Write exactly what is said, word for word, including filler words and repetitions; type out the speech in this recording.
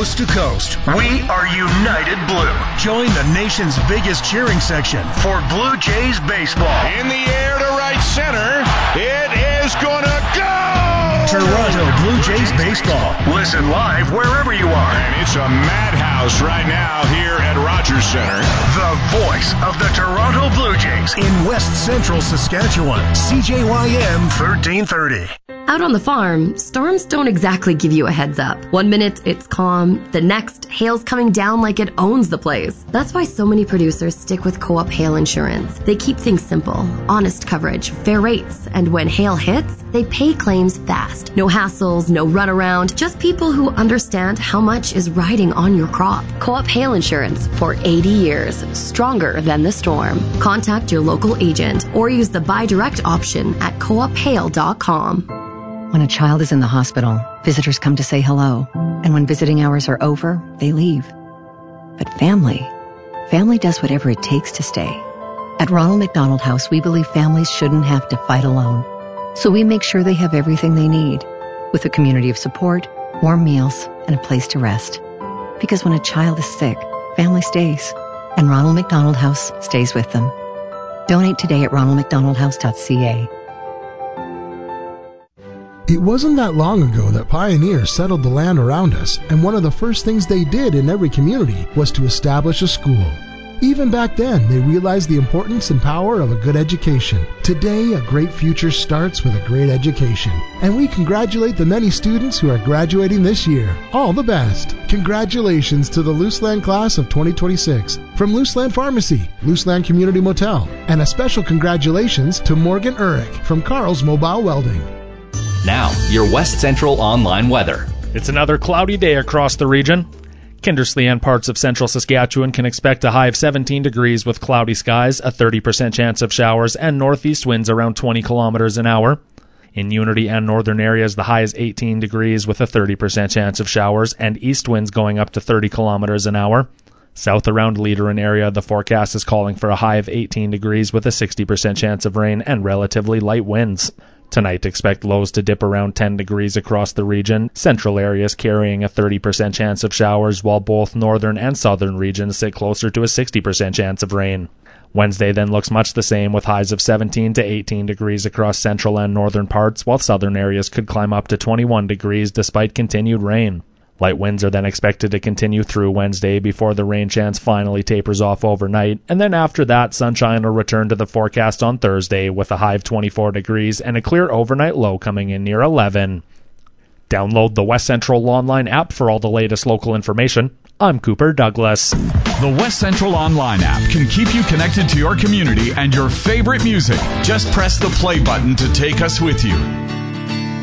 coast to coast. We are United Blue. Join the nation's biggest cheering section for Blue Jays baseball. In the air to right center. It is gonna go! Toronto Blue Jays baseball. Listen live wherever you are. And it's a madhouse right now here at Rogers Center. The voice of the Toronto Blue Jays in West Central Saskatchewan. C J Y M thirteen thirty. Out on the farm, storms don't exactly give you a heads up. One minute it's calm, the next hail's coming down like it owns the place. That's why so many producers stick with Co-op Hail Insurance. They keep things simple, honest coverage, fair rates, and when hail hits, they pay claims fast. No hassles, no runaround, just people who understand how much is riding on your crop. Co-op Hail Insurance for eighty years, stronger than the storm. Contact your local agent or use the buy direct option at co op hail dot com. When a child is in the hospital, visitors come to say hello. And when visiting hours are over, they leave. But family, family does whatever it takes to stay. At Ronald McDonald House, we believe families shouldn't have to fight alone. So we make sure they have everything they need, with a community of support, warm meals, and a place to rest. Because when a child is sick, family stays. And Ronald McDonald House stays with them. Donate today at ronald mcdonald house dot c a. It wasn't that long ago that pioneers settled the land around us, and one of the first things they did in every community was to establish a school. Even back then, they realized the importance and power of a good education. Today, a great future starts with a great education, and we congratulate the many students who are graduating this year. All the best. Congratulations to the Luseland class of twenty twenty-six from Luseland Pharmacy, Luseland Community Motel, and a special congratulations to Morgan Urich from Carl's Mobile Welding. Now, your West Central online weather. It's another cloudy day across the region. Kindersley and parts of central Saskatchewan can expect a high of seventeen degrees with cloudy skies, a thirty percent chance of showers, and northeast winds around twenty kilometers an hour. In Unity and northern areas, the high is eighteen degrees with a thirty percent chance of showers, and east winds going up to thirty kilometers an hour. South around Leaderin area, the forecast is calling for a high of eighteen degrees with a sixty percent chance of rain and relatively light winds. Tonight, expect lows to dip around ten degrees across the region, central areas carrying a thirty percent chance of showers, while both northern and southern regions sit closer to a sixty percent chance of rain. Wednesday then looks much the same, with highs of seventeen to eighteen degrees across central and northern parts, while southern areas could climb up to twenty-one degrees despite continued rain. Light winds are then expected to continue through Wednesday before the rain chance finally tapers off overnight, and then after that, sunshine will return to the forecast on Thursday with a high of twenty-four degrees and a clear overnight low coming in near eleven. Download the West Central Online app for all the latest local information. I'm Cooper Douglas. The West Central Online app can keep you connected to your community and your favorite music. Just press the play button to take us with you.